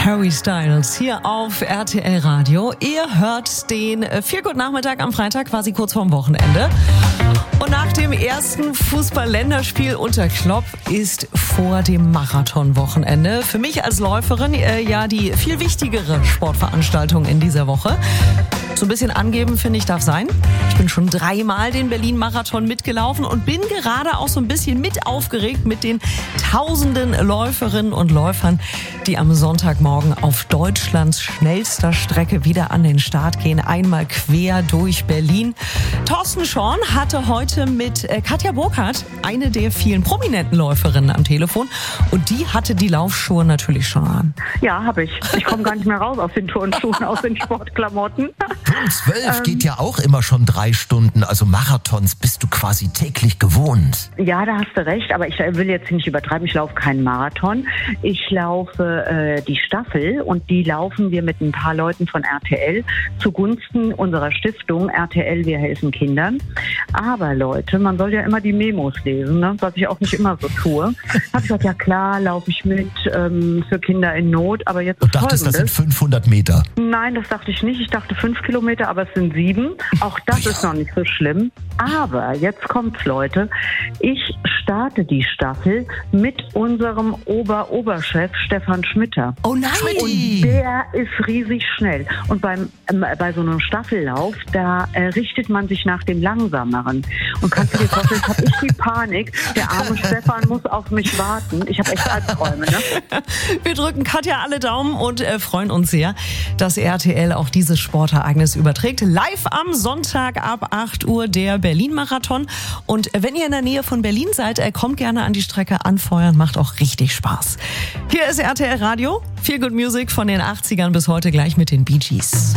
Harry Styles hier auf RTL Radio. Ihr hört den Feelgood-Nachmittag am Freitag, quasi kurz vorm Wochenende. Und nach dem ersten Fußball-Länderspiel unter Klopp ist vor dem Marathon-Wochenende für mich als Läuferin ja die viel wichtigere Sportveranstaltung in dieser Woche. So ein bisschen angeben, finde ich, darf sein. Ich bin schon 3-mal den Berlin-Marathon mitgelaufen und bin gerade auch so ein bisschen mit aufgeregt mit den tausenden Läuferinnen und Läufern, die am Sonntagmorgen auf Deutschlands schnellster Strecke wieder an den Start gehen. Einmal quer durch Berlin. Thorsten Schorn hatte heute mit Katja Burkhardt, eine der vielen prominenten Läuferinnen, am Telefon. Und die hatte die Laufschuhe natürlich schon an. Ja, habe ich. Ich komme gar nicht mehr raus aus den Turnschuhen, aus den Sportklamotten. Punkt 12 geht ja auch immer schon 3 Stunden. Also Marathons bist du quasi täglich gewohnt. Ja, da hast du recht. Aber ich will jetzt nicht übertreiben. Ich laufe keinen Marathon. Ich laufe die Staffel und die laufen wir mit ein paar Leuten von RTL zugunsten unserer Stiftung RTL Wir helfen Kindern. Aber Leute, man soll ja immer die Memos lesen, ne? Was ich auch nicht immer so tue. Habe ich gesagt, ja klar, laufe ich mit für Kinder in Not. Aber jetzt du dachtest, das sind 500 Meter. Nein, das dachte ich nicht. Ich dachte 5 Kilometer, aber es sind 7. Auch das ist noch nicht so schlimm. Aber jetzt kommt's, Leute. Ich starte die Staffel mit unserem Oberchef Stefan Schmitter. Oh nein! Und der ist riesig schnell. Und bei so einem Staffellauf, da richtet man sich nach dem Langsameren. Und kannst du dir vorstellen, habe ich die Panik. Der arme Stefan muss auf mich warten. Ich habe echt Albträume, ne? Wir drücken Katja alle Daumen und freuen uns sehr, dass RTL auch dieses Sportereignis überträgt. Live am Sonntag ab 8 Uhr der Berlin-Marathon. Und wenn ihr in der Nähe von Berlin seid, kommt gerne an die Strecke, anfeuern, macht auch richtig Spaß. Hier ist RTL Radio, Feelgood Music von den 80ern bis heute, gleich mit den Bee Gees.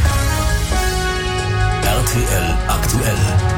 RTL aktuell.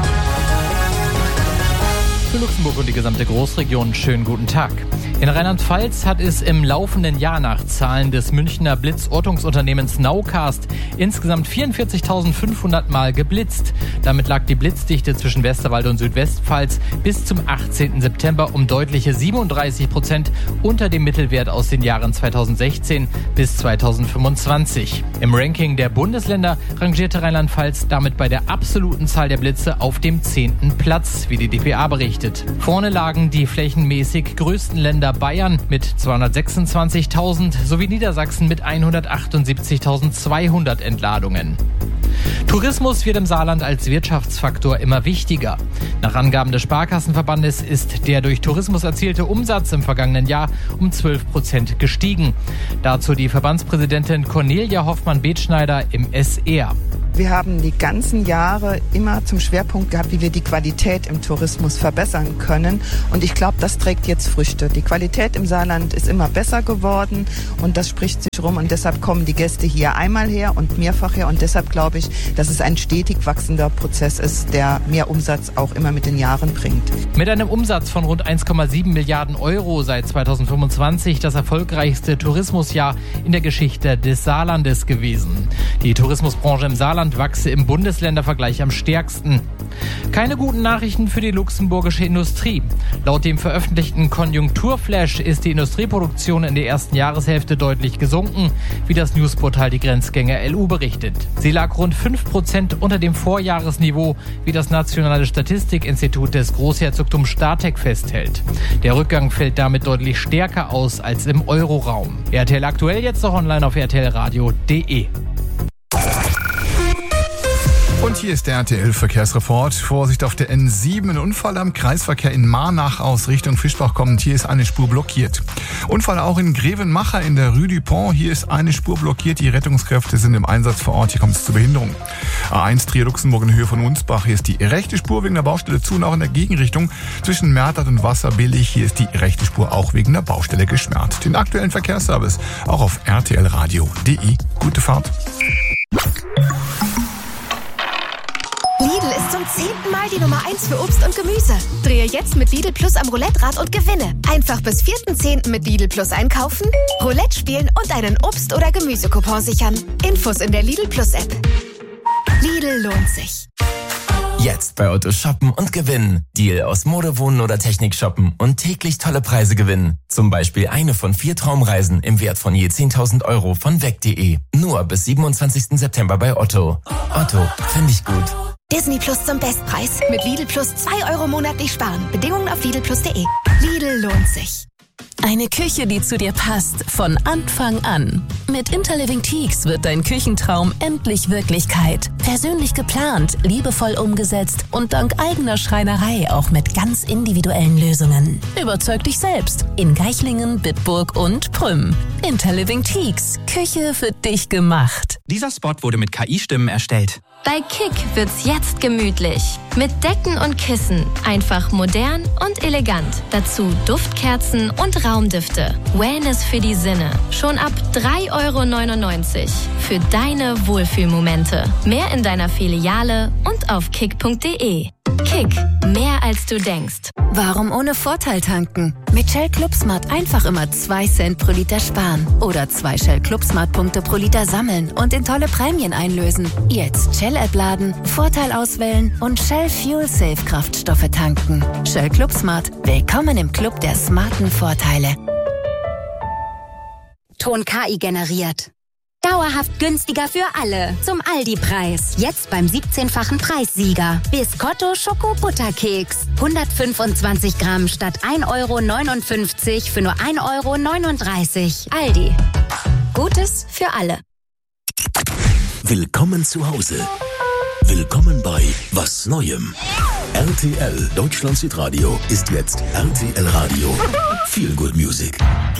Für Luxemburg und die gesamte Großregion schönen guten Tag. In Rheinland-Pfalz hat es im laufenden Jahr nach Zahlen des Münchner Blitzortungsunternehmens Nowcast insgesamt 44.500 Mal geblitzt. Damit lag die Blitzdichte zwischen Westerwald und Südwestpfalz bis zum 18. September um deutliche 37% unter dem Mittelwert aus den Jahren 2016 bis 2025. Im Ranking der Bundesländer rangierte Rheinland-Pfalz damit bei der absoluten Zahl der Blitze auf dem 10. Platz, wie die dpa berichtet. Vorne lagen die flächenmäßig größten Länder Bayern mit 226.000 sowie Niedersachsen mit 178.200 Entladungen. Tourismus wird im Saarland als Wirtschaftsfaktor immer wichtiger. Nach Angaben des Sparkassenverbandes ist der durch Tourismus erzielte Umsatz im vergangenen Jahr um 12% gestiegen. Dazu die Verbandspräsidentin Cornelia Hoffmann-Betschneider im SR. Wir haben die ganzen Jahre immer zum Schwerpunkt gehabt, wie wir die Qualität im Tourismus verbessern können. Und ich glaube, das trägt jetzt Früchte. Die Qualität im Saarland ist immer besser geworden und das spricht sich rum. Und deshalb kommen die Gäste hier einmal her und mehrfach her. Und deshalb glaube ich, dass es ein stetig wachsender Prozess ist, der mehr Umsatz auch immer mit den Jahren bringt. Mit einem Umsatz von rund 1,7 Milliarden Euro seit 2025 das erfolgreichste Tourismusjahr in der Geschichte des Saarlandes gewesen. Die Tourismusbranche im Saarland wachse im Bundesländervergleich am stärksten. Keine guten Nachrichten für die luxemburgische Industrie. Laut dem veröffentlichten Konjunkturflash ist die Industrieproduktion in der ersten Jahreshälfte deutlich gesunken, wie das Newsportal Die Grenzgänger LU berichtet. Sie lag rund 5% unter dem Vorjahresniveau, wie das Nationale Statistikinstitut des Großherzogtums Stratec festhält. Der Rückgang fällt damit deutlich stärker aus als im Euroraum. RTL aktuell jetzt noch online auf rtlradio.de. Und hier ist der RTL-Verkehrsreport. Vorsicht auf der N7, ein Unfall am Kreisverkehr in Marnach aus Richtung Fischbach kommend. Hier ist eine Spur blockiert. Unfall auch in Grevenmacher in der Rue du Pont. Hier ist eine Spur blockiert. Die Rettungskräfte sind im Einsatz vor Ort. Hier kommt es zur Behinderung. A1 Trier-Luxemburg in Höhe von Unsbach. Hier ist die rechte Spur wegen der Baustelle zu und auch in der Gegenrichtung zwischen Mertert und Wasserbillig. Hier ist die rechte Spur auch wegen der Baustelle gesperrt. Den aktuellen Verkehrsservice auch auf rtlradio.de. Gute Fahrt. Lidl ist zum 10. Mal die Nummer 1 für Obst und Gemüse. Drehe jetzt mit Lidl Plus am Roulette-Rad und gewinne. Einfach bis 4.10. mit Lidl Plus einkaufen, Roulette spielen und einen Obst- oder Gemüsecoupon sichern. Infos in der Lidl Plus App. Lidl lohnt sich. Jetzt bei Otto shoppen und gewinnen. Deal aus Mode, Wohnen oder Technik shoppen und täglich tolle Preise gewinnen. Zum Beispiel eine von 4 Traumreisen im Wert von je 10.000 Euro von weg.de. Nur bis 27. September bei Otto. Otto, finde ich gut. Disney Plus zum Bestpreis. Mit Lidl Plus 2 Euro monatlich sparen. Bedingungen auf lidlplus.de. Lidl lohnt sich. Eine Küche, die zu dir passt, von Anfang an. Mit Interliving Teaks wird dein Küchentraum endlich Wirklichkeit. Persönlich geplant, liebevoll umgesetzt und dank eigener Schreinerei auch mit ganz individuellen Lösungen. Überzeug dich selbst in Geichlingen, Bitburg und Prüm. Interliving Teaks, Küche für dich gemacht. Dieser Spot wurde mit KI-Stimmen erstellt. Bei Kick wird's jetzt gemütlich. Mit Decken und Kissen. Einfach modern und elegant. Dazu Duftkerzen und Raumdüfte. Wellness für die Sinne. Schon ab 3,99 € für deine Wohlfühlmomente. Mehr in deiner Filiale und auf kick.de. Kick, mehr als du denkst. Warum ohne Vorteil tanken? Mit Shell Club Smart einfach immer 2 Cent pro Liter sparen. Oder 2 Shell Club Smart Punkte pro Liter sammeln und in tolle Prämien einlösen. Jetzt Shell-App laden, Vorteil auswählen und Shell Fuel Safe Kraftstoffe tanken. Shell Club Smart. Willkommen im Club der smarten Vorteile. Ton KI generiert. Dauerhaft günstiger für alle. Zum Aldi-Preis. Jetzt beim 17-fachen Preissieger. Biscotto Schoko-Butterkeks. 125 Gramm statt 1,59 € für nur 1,39 €. Aldi. Gutes für alle. Willkommen zu Hause. Willkommen bei Was Neuem. RTL Deutschland Südradio ist jetzt RTL Radio. Feel Good Music.